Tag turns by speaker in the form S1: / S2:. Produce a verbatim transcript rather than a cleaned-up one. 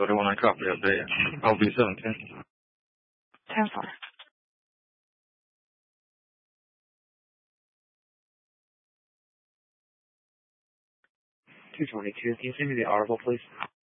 S1: So they want to copy up there. O B seventeen.
S2: ten four.
S3: two twenty-two. Can you send me the article, please?